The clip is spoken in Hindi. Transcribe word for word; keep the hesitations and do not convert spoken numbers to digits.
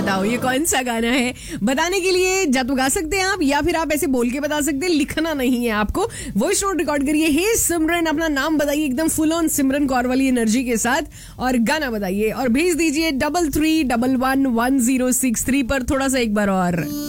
बताओ ये कौन सा गाना है। बताने के लिए या तो गा सकते हैं आप, या फिर आप ऐसे बोल के बता सकते हैं, लिखना नहीं है आपको। वॉइस नोट रिकॉर्ड करिए, हे सिमरन, अपना नाम बताइए एकदम फुल ऑन सिमरन कौर वाली एनर्जी के साथ, और गाना बताइए और भेज दीजिए double three double one one zero six three पर। थोड़ा सा एक बार और